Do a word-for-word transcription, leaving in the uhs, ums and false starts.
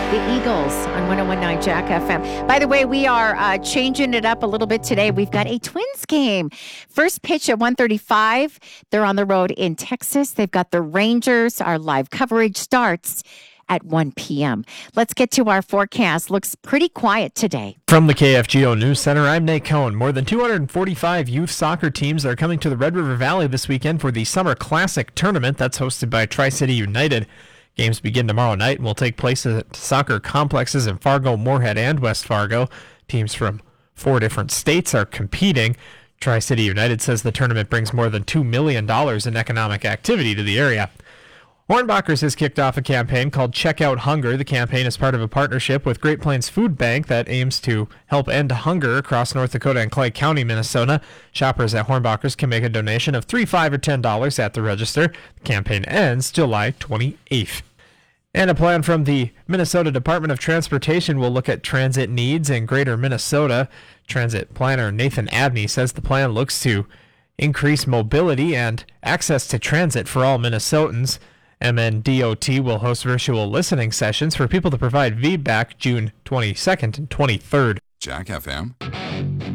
The Eagles on one oh one point nine Jack F M. By the way, we are uh, changing it up a little bit today. We've got a Twins game. First pitch at one thirty-five. They're on the road in Texas. They've got the Rangers. Our live coverage starts at one p.m. Let's get to our forecast. Looks pretty quiet today. From the K F G O News Center, I'm Nate Cohn. More than two hundred forty-five youth soccer teams are coming to the Red River Valley this weekend for the Summer Classic Tournament that's hosted by Tri-City United. Games begin tomorrow night and will take place at soccer complexes in Fargo, Moorhead, and West Fargo. Teams from four different states are competing. Tri-City United says the tournament brings more than two million dollars in economic activity to the area. Hornbachers has kicked off a campaign called Check Out Hunger. The campaign is part of a partnership with Great Plains Food Bank that aims to help end hunger across North Dakota and Clay County, Minnesota. Shoppers at Hornbachers can make a donation of three dollars, five dollars, or ten dollars at the register. The campaign ends July twenty-eighth. And a plan from the Minnesota Department of Transportation will look at transit needs in greater Minnesota. Transit planner Nathan Abney says the plan looks to increase mobility and access to transit for all Minnesotans. M N D O T will host virtual listening sessions for people to provide feedback June twenty-second and twenty-third. Jack F M.